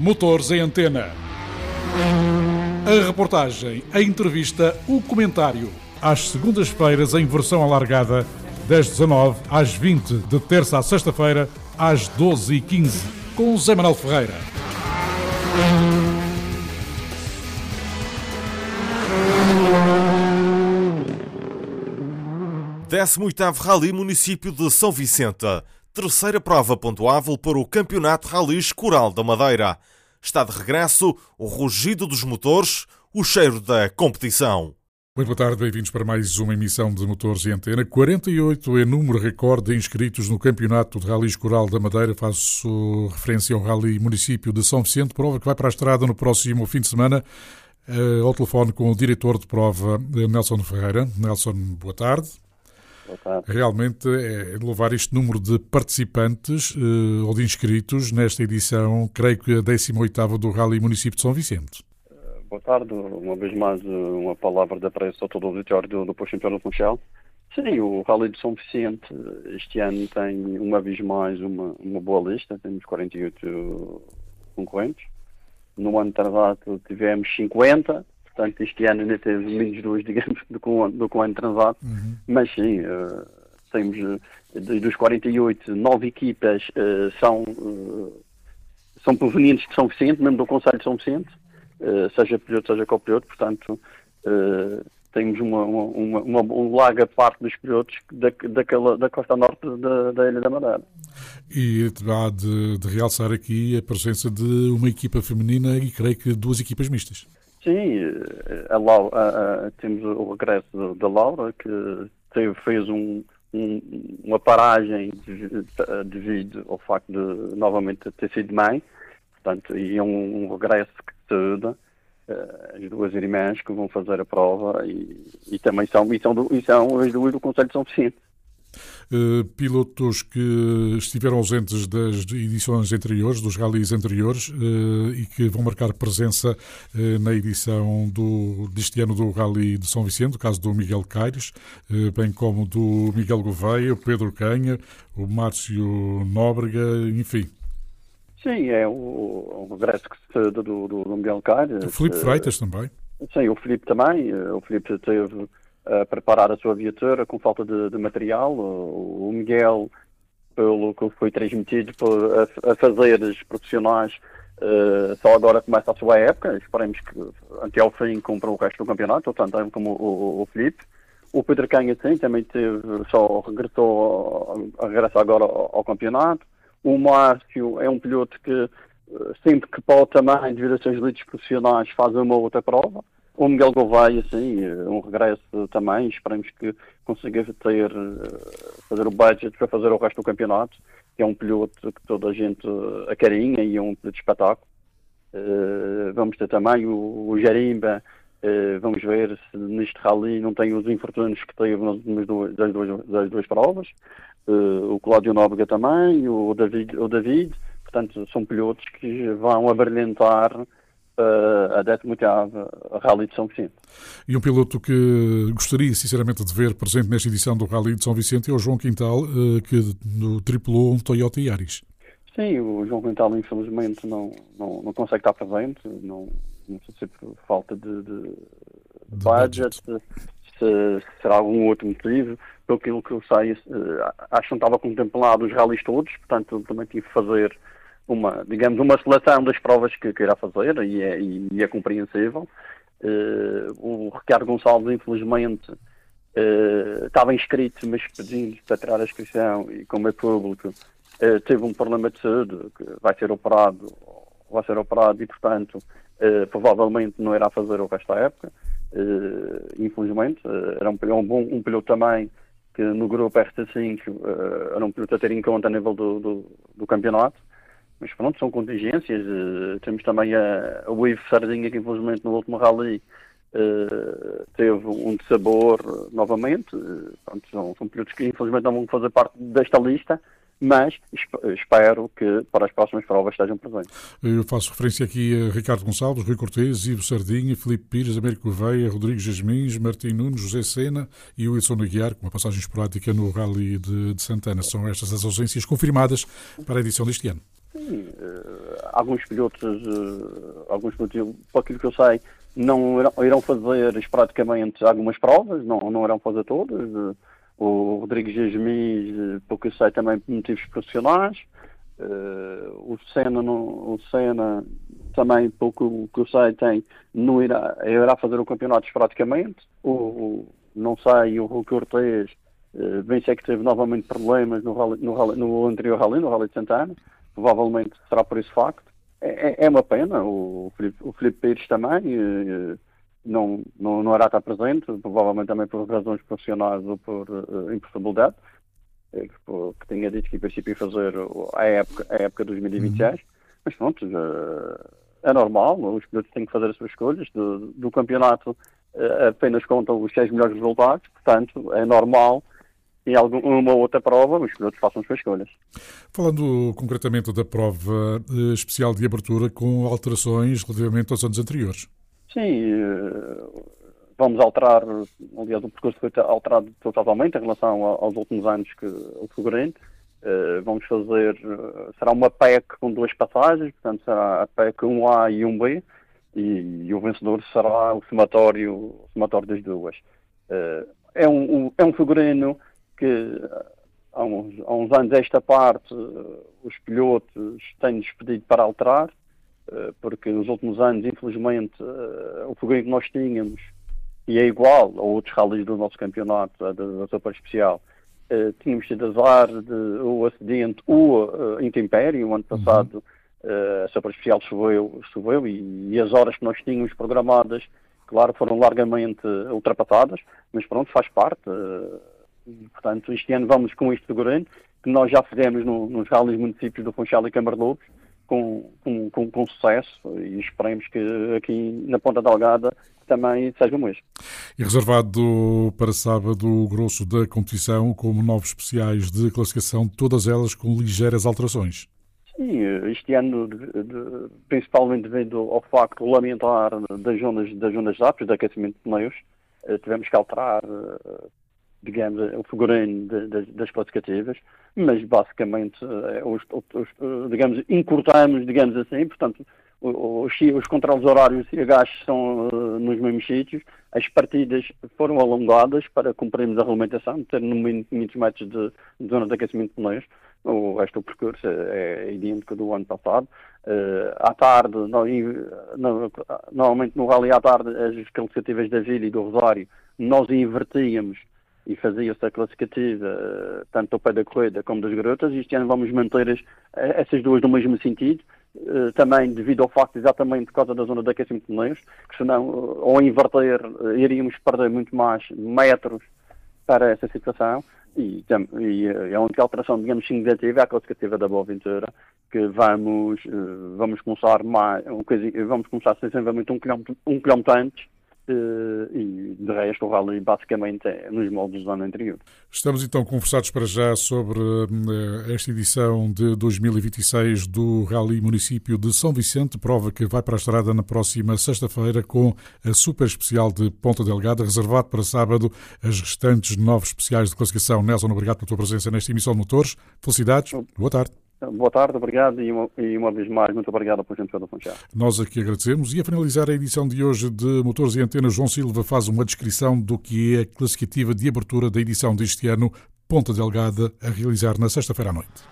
Motores em Antena. A reportagem, a entrevista, o comentário. Às segundas-feiras em versão alargada, das 19 às 20, de terça à sexta-feira, às 12h15, com Zé Manuel Ferreira. Décimo 8º Rally Município de São Vicente. Terceira prova pontuável para o Campeonato Rally Escoral da Madeira. Está de regresso o rugido dos motores, o cheiro da competição. Muito boa tarde, bem-vindos para mais uma emissão de Motores em Antena. 48 é número recorde de inscritos no Campeonato de Rally Escoral da Madeira. Faço referência ao Rally Município de São Vicente, prova que vai para a estrada no próximo fim de semana. Ao telefone com o diretor de prova, Nelson Ferreira. Nelson, boa tarde. Boa tarde. Realmente é de louvar este número de participantes ou de inscritos nesta edição, creio que a 18ª do Rally Município de São Vicente. Boa tarde, uma vez mais uma palavra de apreço a todo o auditório do Posto Interno Funchal. Sim, o Rally de São Vicente este ano tem uma vez mais uma boa lista, temos 48 concorrentes. No ano transado tivemos 50, portanto este ano ainda teve menos duas, digamos, do que o ano transado. Mas sim, temos dos 48, 9 equipas são provenientes de São Vicente, mesmo do Concelho de São Vicente. Seja piloto, seja copiloto, portanto, temos uma larga parte dos pilotos da costa norte da Ilha da Madeira. E há de realçar aqui a presença de uma equipa feminina e creio que duas equipas mistas. Sim, temos o regresso da Laura, que fez uma paragem devido ao facto de novamente ter sido mãe. Portanto, e é um regresso que saúda as duas irmãs que vão fazer a prova e também são as duas do Concelho de São Vicente. Pilotos que estiveram ausentes das edições anteriores, dos rallies anteriores, e que vão marcar presença na edição deste ano do Rally de São Vicente, o caso do Miguel Caires, bem como do Miguel Gouveia, o Pedro Canha, o Márcio Nóbrega, enfim. Sim, é o regresso que se do Miguel Caires. O Filipe Freitas também. Sim, o Filipe também. O Filipe teve a preparar a sua viatura com falta de material. O Miguel, pelo que foi transmitido a fazeres profissionais, só agora começa a sua época. Esperemos que até ao fim cumpra o resto do campeonato, tanto como o Filipe. O Pedro Canha, sim, também regressa agora ao campeonato. O Márcio é um piloto que sempre que pode também, devido aos seus leitos profissionais, faz uma outra prova. O Miguel Gouveia, sim, um regresso também. Esperamos que consiga fazer o budget para fazer o resto do campeonato. É um piloto que toda a gente acarinha e é um piloto de espetáculo. Vamos ter também o Jarimba. Vamos ver se neste rally não tem os infortúnios que teve das duas provas. O Cláudio Nóbrega também, o David, portanto são pilotos que vão abrilhantar a 18ª Rally de São Vicente. E um piloto que gostaria sinceramente de ver presente nesta edição do Rally de São Vicente é o João Quintal, que tripulou um Toyota Yaris. Sim, o João Quintal infelizmente não consegue estar presente, não sei se por falta de budget, se será algum outro motivo. Pelo que eu sei, acho que não estava contemplado os rallies todos, portanto também tive que fazer uma seleção das provas que irá fazer e é compreensível. O Ricardo Gonçalves, infelizmente, estava inscrito, mas pedindo para tirar a inscrição e como é público, teve um problema de saúde que vai ser operado e, portanto, provavelmente não irá fazer o resto da época. Infelizmente, era um piloto também que no grupo RT5 era um piloto a ter em conta a nível do campeonato. Mas pronto, são contingências. Temos também o Ivo Sardinha, que infelizmente no último rally teve um dessabor novamente. Pronto, são pilotos que infelizmente não vão fazer parte desta lista, mas espero que para as próximas provas estejam presentes. Eu faço referência aqui a Ricardo Gonçalves, Rui Cortês, Ivo Sardinha, Filipe Pires, Américo Gouveia, Rodrigo Jasmins, Martim Nunes, José Sena e o Wilson Aguiar, com uma passagem esporádica no Rally de Santana. São estas as ausências confirmadas para a edição deste ano. Sim, alguns pilotos, para aquilo que eu sei, não irão fazer esporadicamente algumas provas, não irão fazer todas. O Rodrigo Gesmis, pelo que eu sei, também por motivos profissionais. O Senna também, pelo que eu sei, não irá fazer o campeonato esporadicamente. Não sei, o Rui Cortês, bem sei que teve novamente problemas no anterior Rally, no Rally de Santana. Provavelmente será por esse facto. É uma pena. O Filipe Pires também não irá estar presente, provavelmente também por razões profissionais ou por impossibilidade, que tinha dito que em princípio ia fazer a época de 2026. Mas pronto, é normal, os pilotos têm que fazer as suas escolhas. Do campeonato apenas contam os 6 melhores resultados, portanto é normal em alguma outra prova os pilotos façam as suas escolhas. Falando concretamente da prova especial de abertura com alterações relativamente aos anos anteriores. Sim, vamos alterar, aliás o percurso foi alterado totalmente em relação aos últimos anos que o figurante. Vamos fazer, será uma PEC com 2 passagens, portanto será a PEC 1A e 1B, e o vencedor será o somatório das duas. É um figurino que há uns anos esta parte os pilotos têm-nos pedido para alterar, porque nos últimos anos, infelizmente, o figurino que nós tínhamos, e é igual a outros rallies do nosso campeonato, da Super Especial, tínhamos tido azar o acidente ou intempérie. O ano passado a Super Especial choveu e as horas que nós tínhamos programadas, claro, foram largamente ultrapassadas, mas pronto, faz parte. Portanto, este ano vamos com este figurino, que nós já fizemos nos rallies municípios do Funchal e Câmara de Lobos, com sucesso, e esperemos que aqui na Ponta Delgada também seja o mesmo. E reservado para sábado o grosso da competição, como novos especiais de classificação, todas elas com ligeiras alterações. Sim, este ano, principalmente devido ao facto lamentar das zonas rápidas de aquecimento de pneus, tivemos que alterar, digamos, o figurino das classificativas, mas basicamente digamos, encurtamos, digamos assim, portanto os controles horários e agachos são nos mesmos sítios, as partidas foram alongadas para cumprirmos a regulamentação, ter no mínimo 500 metros de zona de aquecimento de pneus. O resto do percurso é idêntico do ano passado. À tarde, normalmente no rally à tarde, as classificativas da Vila e do Rosário, nós invertíamos e fazia-se a classificativa tanto ao pé da corrida como das garotas, e este ano vamos manter essas duas no mesmo sentido, também devido ao facto, exatamente por causa da zona de aquecimento de pneus, que senão, ao inverter, iríamos perder muito mais metros para essa situação, e a única alteração, digamos, significativa é a classificativa da Boa Ventura, que vamos começar sensivelmente um quilómetro antes, e de resto o rally basicamente é nos moldes do ano anterior. Estamos então conversados para já sobre esta edição de 2026 do Rally Município de São Vicente, prova que vai para a estrada na próxima sexta-feira com a Super Especial de Ponta Delgada, reservado para sábado as restantes 9 especiais de classificação. Nelson, obrigado pela tua presença nesta emissão de Motores. Felicidades, boa tarde. Boa tarde, obrigado, e uma vez mais, muito obrigado ao Presidente do Funchal. Nós aqui agradecemos, e a finalizar a edição de hoje de Motores e Antenas, João Silva faz uma descrição do que é a classificativa de abertura da edição deste ano, Ponta Delgada, a realizar na sexta-feira à noite.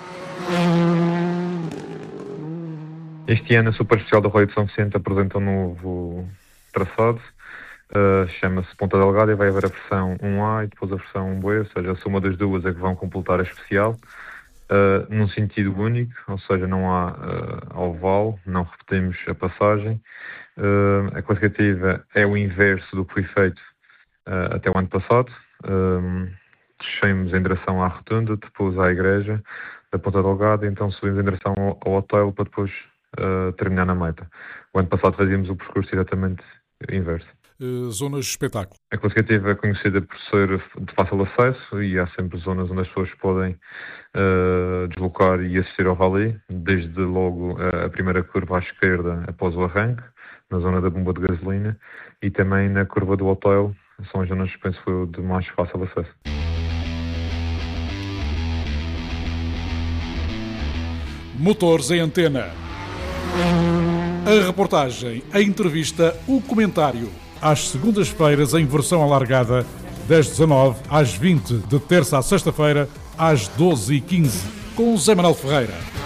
Este ano a Super Especial do Rally de São Vicente apresenta um novo traçado, chama-se Ponta Delgada, e vai haver a versão 1A e depois a versão 1B, ou seja, a soma das duas é que vão completar a especial. Num sentido único, ou seja, não há oval, não repetimos a passagem. A classificativa é o inverso do que foi feito até o ano passado. Descemos em direção à rotunda, depois à igreja da Ponta Delgada, então subimos em direção ao hotel para depois terminar na meta. O ano passado fazíamos o percurso exatamente inverso. Zonas de espetáculo. A classificativa é conhecida por ser de fácil acesso, e há sempre zonas onde as pessoas podem deslocar e assistir ao rally, desde logo a primeira curva à esquerda após o arranque, na zona da bomba de gasolina, e também na curva do hotel. São as zonas que penso de mais fácil acesso. Motores em Antena. A reportagem, a entrevista, o comentário. Às segundas-feiras em versão alargada, das 19 às 20, de terça à sexta-feira, às 12h15, com Zé Manuel Ferreira.